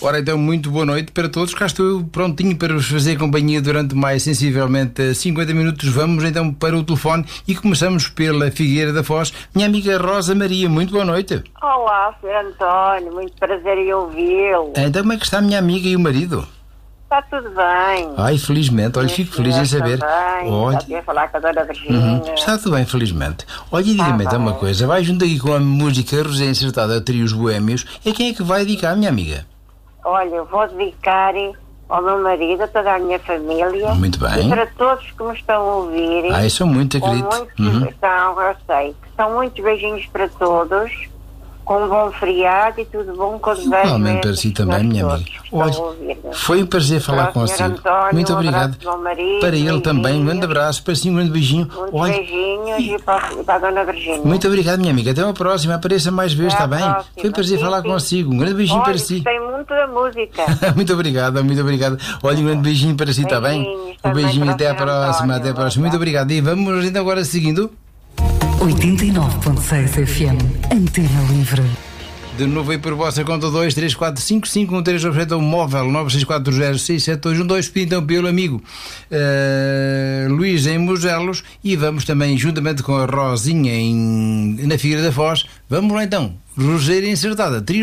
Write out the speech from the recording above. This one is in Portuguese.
Ora então, muito boa noite para todos. Cá estou eu prontinho para vos fazer companhia durante mais sensivelmente 50 minutos. Vamos então para o telefone e começamos pela Figueira da Foz. Minha amiga Rosa Maria, muito boa noite. Olá, Sr. António, muito prazer em ouvi-lo. Então como é que está a minha amiga e o marido? Está tudo bem. Ai, felizmente, olha, fico feliz em saber. Olha, já falar com a dona Virgínia. Está tudo bem, felizmente. Olha, diga-me então uma coisa, vai junto aí com a música Rosé Insertada Trios Boémios, e quem é que vai dedicar, minha amiga? Olha, eu vou dedicar ao meu marido, a toda a minha família. Muito bem. E para todos que me estão a ouvir. Ai, são muito, acredito. Eu sei. São muitos beijinhos para todos. Com um bom feriado e tudo bom com os velhos. Igualmente para si também, minha amiga. Olha, foi um prazer falar consigo. António, muito obrigado. Um marido, para ele também, um grande abraço, para si um grande beijinho. Muitos beijinhos e para a dona Virgínia. Muito obrigado, minha amiga. Até uma próxima. Apareça mais vezes, está bem? Foi um prazer falar consigo. Um grande beijinho para si. Gostei muito da música. Muito obrigado, muito obrigado. Olha, um grande beijinho para si, está bem? Um beijinho, até à próxima, até à próxima. Muito obrigado. E vamos então agora seguindo. 89.6 FM, Antena Livre. De novo aí por vossa conta 2345513 objeto móvel 964067212. Pedi então pelo amigo Luís em Mugelos e vamos também juntamente com a Rosinha na Figueira da Foz. Vamos lá então, Rogério Insertada, trio.